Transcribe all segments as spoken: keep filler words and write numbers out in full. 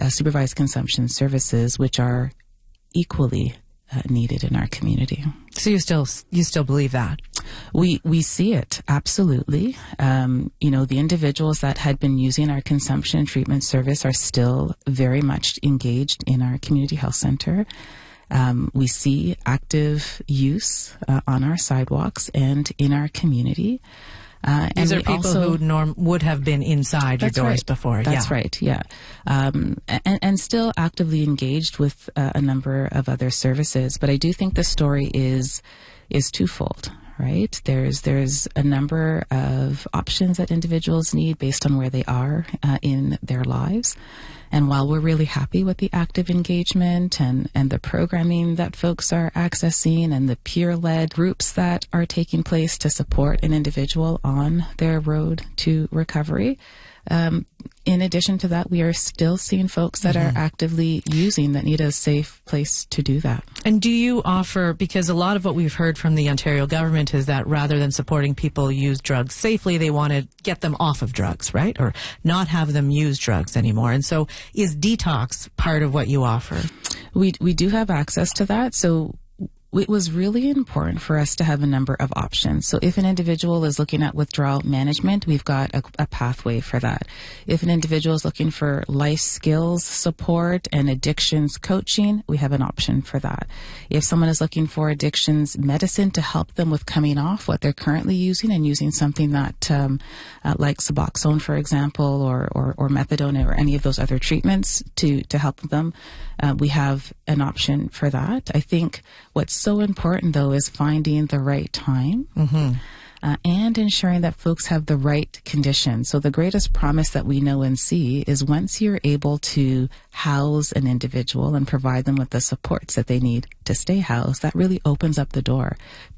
uh, supervised consumption services, which are equally uh, needed in our community. So you still you still believe that? We we see it, absolutely. Um, you know, the individuals that had been using our consumption and treatment service are still very much engaged in our community health center. Um, we see active use uh, on our sidewalks and in our community. Uh, These and are people also, who norm would have been inside your doors right. before. That's yeah. right, yeah. Um, and, and still actively engaged with uh, a number of other services. But I do think the story is is twofold, right? There's there's a number of options that individuals need based on where they are uh, in their lives. And while we're really happy with the active engagement and, and the programming that folks are accessing and the peer-led groups that are taking place to support an individual on their road to recovery, um, in addition to that, we are still seeing folks that mm-hmm. are actively using that need a safe place to do that. And do you offer, because a lot of what we've heard from the Ontario government is that rather than supporting people use drugs safely, they want to get them off of drugs, right? Or not have them use drugs anymore. And so is detox part of what you offer? We, we do have access to that. So it was really important for us to have a number of options. So if an individual is looking at withdrawal management, we've got a, a pathway for that. If an individual is looking for life skills support and addictions coaching, we have an option for that. If someone is looking for addictions medicine to help them with coming off what they're currently using and using something that um, uh, like Suboxone, for example, or, or, or methadone or any of those other treatments to, to help them, uh, we have an option for that. I think what's so important, though, is finding the right time mm-hmm. uh, and ensuring that folks have the right conditions. So the greatest promise that we know and see is once you're able to house an individual and provide them with the supports that they need to stay housed, that really opens up the door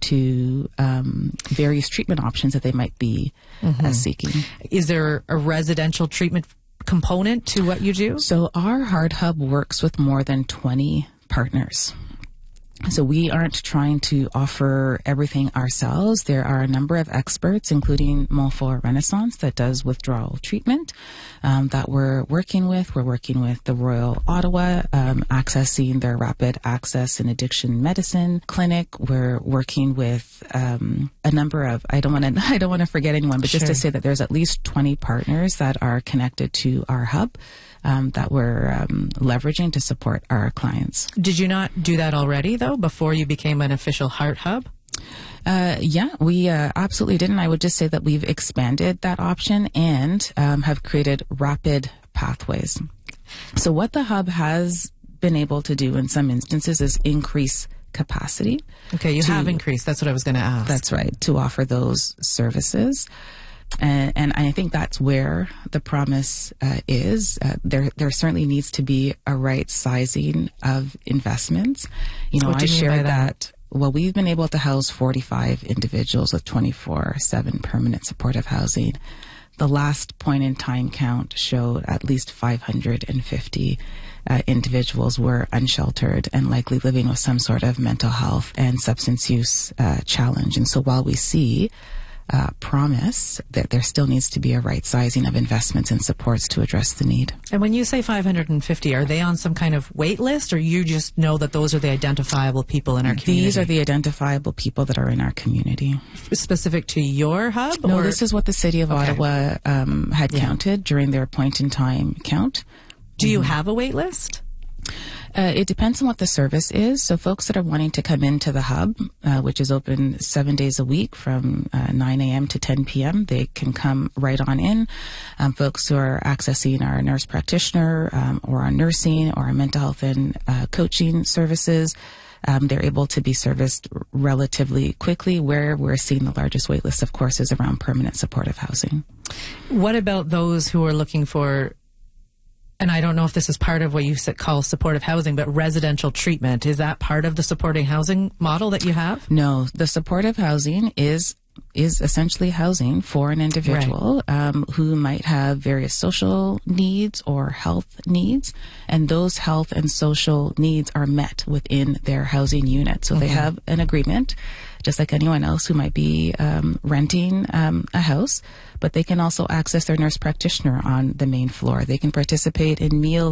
to um, various treatment options that they might be mm-hmm. uh, seeking. Is there a residential treatment component to what you do? So our Heart Hub works with more than twenty partners. So we aren't trying to offer everything ourselves. There are a number of experts, including Montfort Renaissance, that does withdrawal treatment um, that we're working with. We're working with the Royal Ottawa, um, accessing their rapid access and addiction medicine clinic. We're working with um, a number of, I don't want to, I don't want to forget anyone, but sure. just to say that there's at least twenty partners that are connected to our hub. Um, that we're um, leveraging to support our clients. Did you not do that already, though, before you became an official Heart Hub? Uh, yeah, we uh, absolutely did. And I would just say that we've expanded that option and um, have created rapid pathways. So what the hub has been able to do in some instances is increase capacity. Okay, you to, have increased. That's what I was going to ask. That's right, to offer those services. And, and I think that's where the promise uh, is. Uh, there, there certainly needs to be a right sizing of investments. You know, what do I you mean shared by that? that. Well, we've been able to house forty-five individuals with twenty-four seven permanent supportive housing. The last point in time count showed at least five hundred fifty uh, individuals were unsheltered and likely living with some sort of mental health and substance use uh, challenge. And so while we see Uh, promise that there still needs to be a right sizing of investments and supports to address the need. And when you say five hundred fifty, are they on some kind of wait list, or you just know that those are the identifiable people in our community? These are the identifiable people that are in our community. Specific to your hub? No, or? this is what the City of okay. Ottawa um, had yeah. counted during their point-in-time count. Do mm-hmm. you have a wait list? Uh, it depends on what the service is. So folks that are wanting to come into the hub, uh, which is open seven days a week from uh, nine a.m. to ten p.m., they can come right on in. Um, folks who are accessing our nurse practitioner um, or our nursing or our mental health and uh, coaching services, um, they're able to be serviced relatively quickly. Where we're seeing the largest wait list, of course, is around permanent supportive housing. What about those who are looking for, and I don't know if this is part of what you call supportive housing, but residential treatment? Is that part of the supporting housing model that you have? No, the supportive housing is is essentially housing for an individual right. um, who might have various social needs or health needs, and those health and social needs are met within their housing unit. So mm-hmm. they have an agreement, just like anyone else who might be um, renting um, a house, but they can also access their nurse practitioner on the main floor. They can participate in meal